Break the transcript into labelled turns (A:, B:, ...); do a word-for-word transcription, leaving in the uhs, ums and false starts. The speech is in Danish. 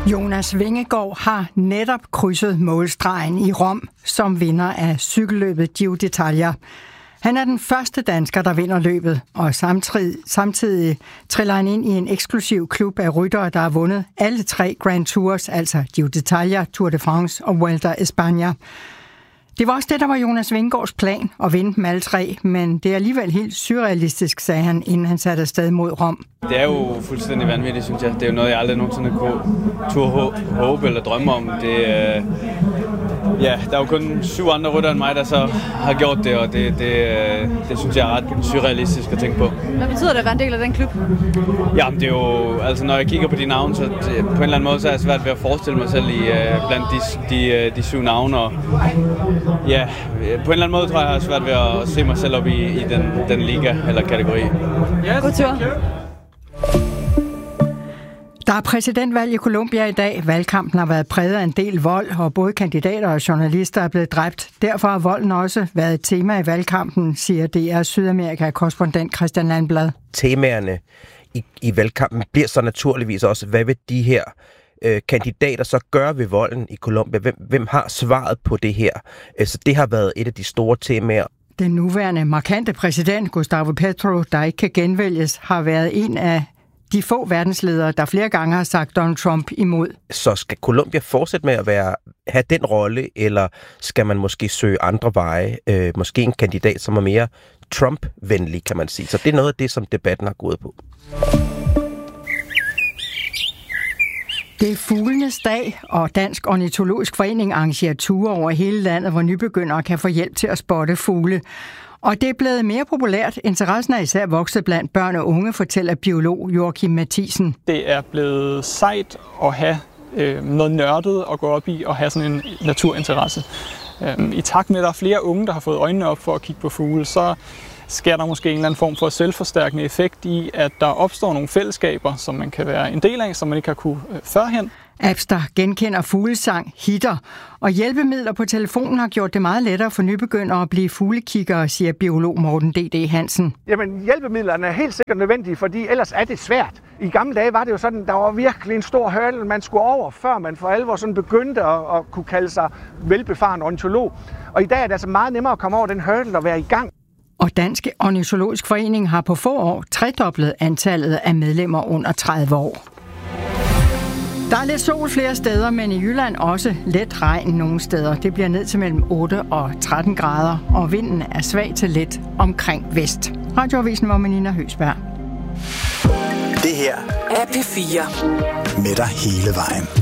A: Jonas Vingegaard har netop krydset målstregen i Rom som vinder af cykelløbet Giro d'Italia. Han er den første dansker, der vinder løbet, og samtidig, samtidig triller han ind i en eksklusiv klub af ryttere, der har vundet alle tre Grand Tours, altså Giro d'Italia, Tour de France og Vuelta a España. Det var også det, der var Jonas Vingegaards plan, at vinde dem alle tre, men det er alligevel helt surrealistisk, sagde han, inden han satte afsted mod Rom.
B: Det er jo fuldstændig vanvittigt, synes jeg. Det er jo noget, jeg aldrig nogensinde kunne turde håbe eller drømme om. Det, øh, ja, der er jo kun syv andre ryttere end mig, der så har gjort det, og det, det, øh, det synes jeg er ret surrealistisk at tænke på.
C: Hvad betyder det at være en del af den klub?
B: Jamen, det er jo, altså når jeg kigger på de navne, så det, på en eller anden måde, så er det svært ved at forestille mig selv i, øh, blandt de, de, de syv navne, og ja, på en eller anden måde tror jeg, jeg har svært ved at se mig selv op i, i den, den liga eller kategori.
C: God tur.
A: Der er præsidentvalg i Colombia i dag. Valgkampen har været præget af en del vold, og både kandidater og journalister er blevet dræbt. Derfor har volden også været et tema i valgkampen, siger D R Sydamerika-korrespondent Christian Landblad.
D: Temaerne i, i valgkampen bliver så naturligvis også, hvad vil de her øh, kandidater så gøre ved volden i Colombia? Hvem, hvem har svaret på det her? Så det har været et af de store temaer.
A: Den nuværende markante præsident, Gustavo Petro, der ikke kan genvælges, har været en af de få verdensledere, der flere gange har sagt Donald Trump imod.
D: Så skal Colombia fortsætte med at være, have den rolle, eller skal man måske søge andre veje? Øh, måske en kandidat, som er mere Trump-venlig, kan man sige. Så det er noget af det, som debatten har gået på.
A: Det er fuglenes dag, og Dansk Ornitologisk Forening arrangerer ture over hele landet, hvor nybegyndere kan få hjælp til at spotte fugle. Og det er blevet mere populært. Interessen er især vokset blandt børn og unge, fortæller biolog Joachim Mathisen.
E: Det er blevet sejt at have øh, noget nørdet at gå op i og have sådan en naturinteresse. Øh, I takt med, at der er flere unge, der har fået øjnene op for at kigge på fugle, så sker der måske en eller anden form for selvforstærkende effekt i, at der opstår nogle fællesskaber, som man kan være en del af, som man ikke har kunne øh, førhen.
A: Apps, der genkender fuglesang, hitter, og hjælpemidler på telefonen har gjort det meget lettere for nybegyndere at blive fuglekiggere, siger biolog Morten D D Hansen.
F: Jamen, hjælpemidlerne er helt sikkert nødvendige, fordi ellers er det svært. I gamle dage var det jo sådan, der var virkelig en stor hurdle, man skulle over, før man for alvor sådan begyndte at, at kunne kalde sig velbefaren ornitolog. Og i dag er det altså meget nemmere at komme over den hurdle og være i gang.
A: Og Dansk Ornitologisk Forening har på få år tredoblet antallet af medlemmer under tredive år. Der er lidt sol flere steder, men i Jylland også let regn nogle steder. Det bliver ned til mellem otte og tretten grader, og vinden er svag til let omkring vest. Radioavisen var med Nina Høsberg.
G: Det her er P fire. Med dig hele vejen.